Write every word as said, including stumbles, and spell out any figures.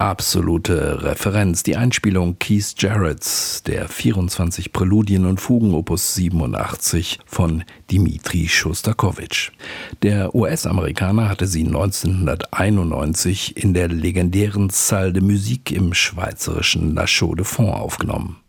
Absolute Referenz, die Einspielung Keith Jarretts, der vierundzwanzig Präludien und Fugen Opus siebenundachtzig von Dmitri Schostakowitsch. Der U S-Amerikaner hatte sie neunzehnhunderteinundneunzig in der legendären Salle de Musique im schweizerischen La Chaux de Fonds aufgenommen.